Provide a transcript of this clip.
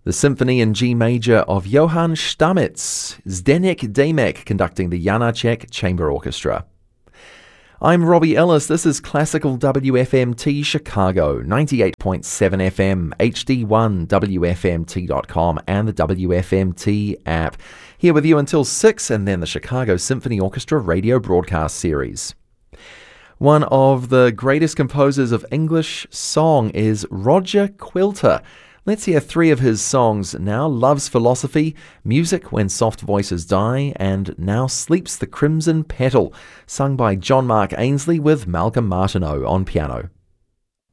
The Symphony in G Major of Johann Stamitz, Zdeněk Demek conducting the Janáček Chamber Orchestra. I'm Robbie Ellis. This is Classical WFMT Chicago, 98.7 FM, HD1, WFMT.com, and the WFMT app. Here with you until 6, and then the Chicago Symphony Orchestra radio broadcast series. One of the greatest composers of English song is Roger Quilter. Let's hear 3 of his songs now: Love's Philosophy, Music When Soft Voices Die, and Now Sleeps the Crimson Petal, sung by John Mark Ainsley with Malcolm Martineau on piano.